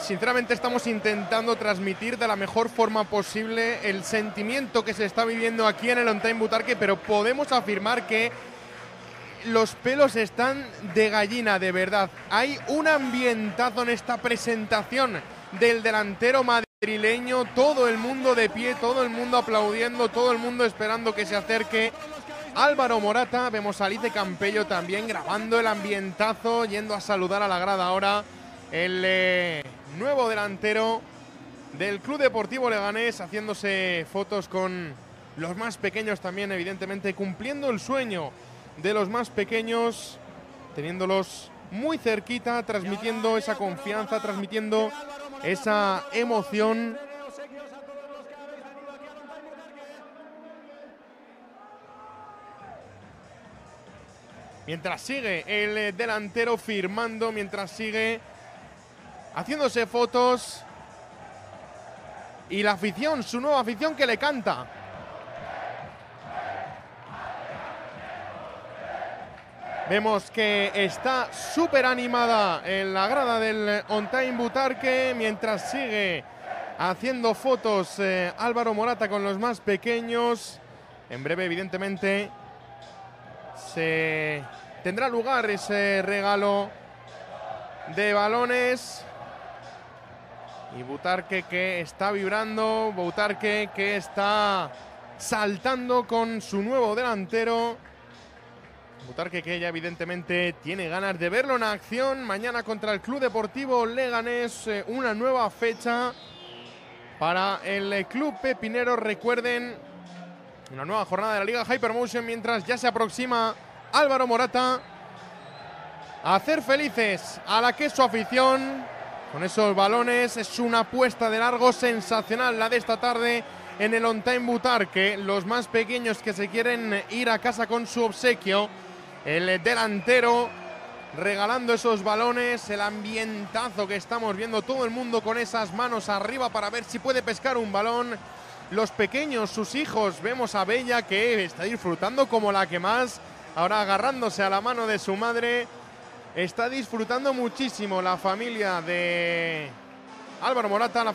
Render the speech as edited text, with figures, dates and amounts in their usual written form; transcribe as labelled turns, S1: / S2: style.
S1: sinceramente estamos intentando transmitir de la mejor forma posible el sentimiento que se está viviendo aquí en el On Time Butarque, pero podemos afirmar que los pelos están de gallina, de verdad. Hay un ambientazo en esta presentación del delantero madrileño, todo el mundo de pie, todo el mundo aplaudiendo, todo el mundo esperando que se acerque Álvaro Morata. Vemos a Alice Campello también grabando el ambientazo, yendo a saludar a la grada ahora el nuevo delantero del Club Deportivo Leganés, haciéndose fotos con los más pequeños también, evidentemente cumpliendo el sueño de los más pequeños, teniéndolos muy cerquita, transmitiendo esa confianza, transmitiendo esa emoción. Mientras sigue el delantero firmando, mientras sigue haciéndose fotos, y la afición, su nueva afición que le canta. Vemos que está súper animada en la grada del On Time Butarque, mientras sigue haciendo fotos Álvaro Morata con los más pequeños. En breve, evidentemente, se tendrá lugar ese regalo de balones. Y Butarque que está vibrando, Butarque que está saltando con su nuevo delantero. Butarque que ya evidentemente tiene ganas de verlo en acción. Mañana contra el Club Deportivo Leganés, una nueva fecha para el Club Pepinero. Recuerden, una nueva jornada de la Liga Hypermotion, mientras ya se aproxima Álvaro Morata a hacer felices a la que es su afición con esos balones. Es una apuesta de largo sensacional la de esta tarde en el On Time Butarque. Los más pequeños que se quieren ir a casa con su obsequio. El delantero regalando esos balones, el ambientazo que estamos viendo, todo el mundo con esas manos arriba para ver si puede pescar un balón. Los pequeños, sus hijos, vemos a Bella que está disfrutando como la que más, ahora agarrándose a la mano de su madre. Está disfrutando muchísimo la familia de Álvaro Morata, la